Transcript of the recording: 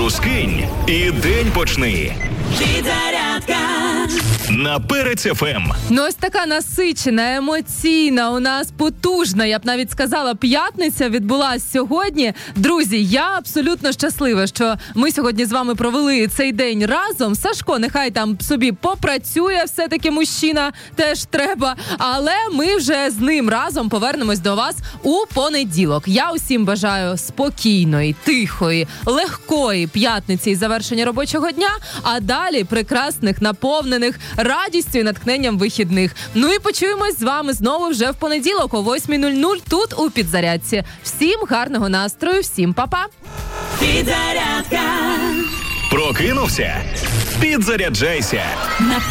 ковдру скинь і день почни. Підзарядка На Перець ФМ. Ну ось така насичена, емоційна, у нас потужна, я б навіть сказала, п'ятниця відбулась сьогодні. Друзі, я абсолютно щаслива, що ми сьогодні з вами провели цей день разом. Сашко нехай там собі попрацює, все-таки мужчина теж треба. Але ми вже з ним разом повернемось до вас у понеділок. Я усім бажаю спокійної, тихої, легкої п'ятниці і завершення робочого дня, а далі прекрасних, наповнених радістю і натхненням вихідних. Ну і почуємось з вами знову вже в понеділок о 8:00 тут у Підзарядці. Всім гарного настрою, всім па-па! Підзарядка Прокинувся? Підзаряджайся. на